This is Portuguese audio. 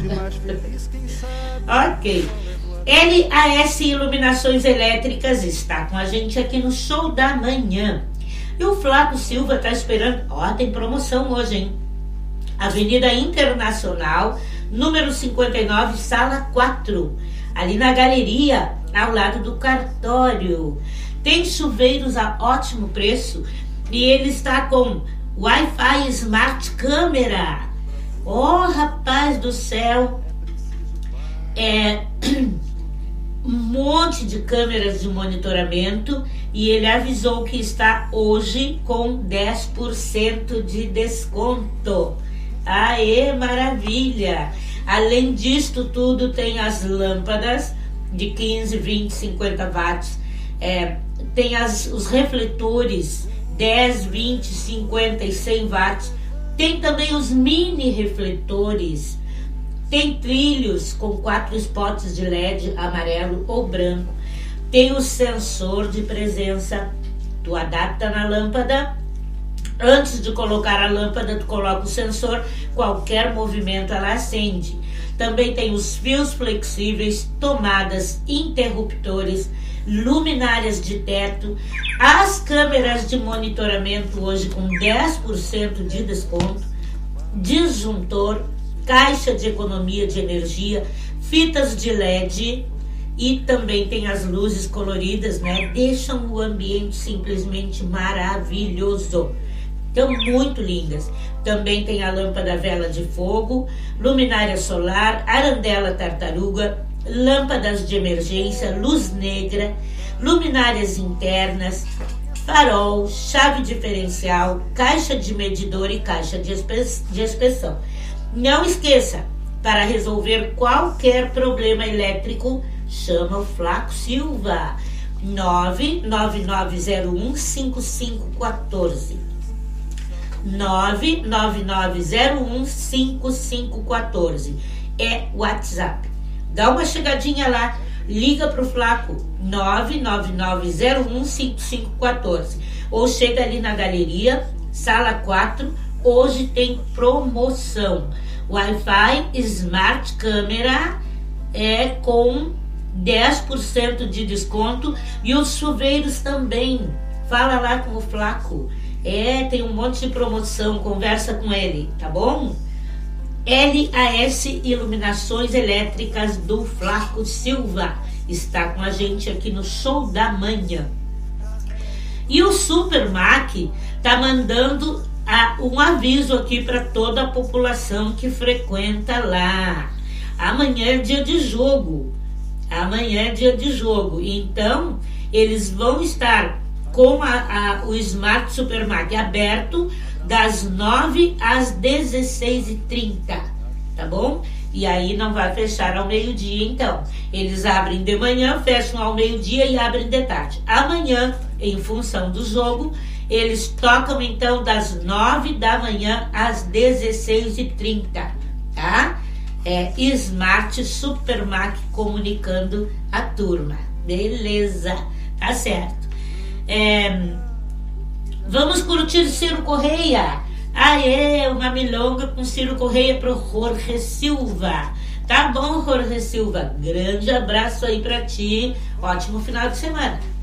Ok. LAS Iluminações Elétricas está com a gente aqui no Show da Manhã. E o Flaco Silva tá esperando. Ó, tem promoção hoje, hein? Avenida Internacional, número 59, sala 4. Ali na galeria, ao lado do cartório. Tem chuveiros a ótimo preço. E ele está com Wi-Fi Smart Câmera. Oh, rapaz do céu. Um monte de câmeras de monitoramento e ele avisou que está hoje com 10% de desconto. Aê, maravilha! Além disto tudo, tem as lâmpadas de 15, 20, 50 watts, tem os refletores 10, 20, 50 e 100 watts, tem também os mini refletores. Tem trilhos com 4 spots de LED amarelo ou branco. Tem o sensor de presença. Tu adapta na lâmpada. Antes de colocar a lâmpada, tu coloca o sensor. Qualquer movimento ela acende. Também tem os fios flexíveis, tomadas, interruptores, luminárias de teto. As câmeras de monitoramento hoje com 10% de desconto. Disjuntor, caixa de economia de energia, fitas de LED e também tem as luzes coloridas, né? Deixam o ambiente simplesmente maravilhoso. Então, muito lindas. Também tem a lâmpada vela de fogo, luminária solar, arandela tartaruga, lâmpadas de emergência, luz negra, luminárias internas, farol, chave diferencial, caixa de medidor e caixa de inspeção. Não esqueça, para resolver qualquer problema elétrico, chama o Flaco Silva, 99901-5514. 99901-5514. É WhatsApp. Dá uma chegadinha lá, liga para o Flaco, 99901-5514. Ou chega ali na galeria, sala 4, hoje tem promoção. Wi-Fi Smart Câmera com 10% de desconto e os chuveiros também. Fala lá com o Flaco. Tem um monte de promoção, conversa com ele, tá bom? LAS Iluminações Elétricas do Flaco Silva está com a gente aqui no Show da Manhã. E o Supermac tá mandando um aviso aqui para toda a população que frequenta lá. Amanhã é dia de jogo. Então, eles vão estar com o Smart Supermac aberto das 9 às 16h30, tá bom? E aí não vai fechar ao meio-dia, então. Eles abrem de manhã, fecham ao meio-dia e abrem de tarde. Amanhã, em função do jogo, eles tocam então das 9 da manhã às 16h30, tá? Smart Supermac comunicando a turma. Beleza, tá certo. Vamos curtir Ciro Correia. Uma milonga com Ciro Correia pro Jorge Silva. Tá bom, Jorge Silva? Grande abraço aí pra ti. Ótimo final de semana.